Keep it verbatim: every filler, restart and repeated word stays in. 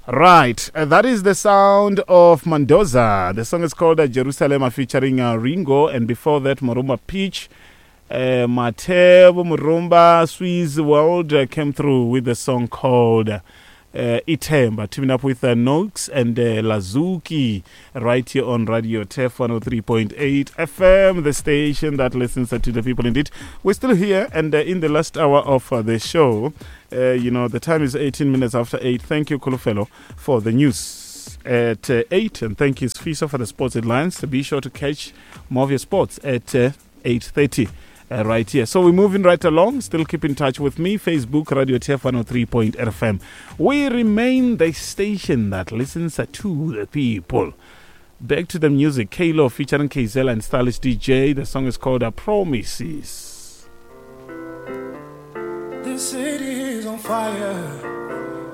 Right, uh, that is the sound of Mendoza. The song is called uh, Jerusalem, featuring uh, Ringo, and before that, Marumba Peach. Uh, Mateo Murumba Swiss World uh, came through with the song called uh, Itemba, teaming up with uh, Nox and uh, Lazuki right here on Radio T E F one oh three point eight F M, the station that listens to the people. Indeed, we're still here, and uh, in the last hour of uh, the show, uh, you know, the time is eighteen minutes after eight. Thank you, Kulufelo, for the news at uh, eight, and thank you, Sfisa, for the sports headlines. Be sure to catch more of your sports at uh, eight thirty. Uh, right here. So we're moving right along. Still keep in touch with me. Facebook, Radio T E F one oh three point eight F M. We remain the station that listens to the people. Back to the music. K-Lo featuring Kayzela and Stylish D J. The song is called uh, Promises. This city is on fire.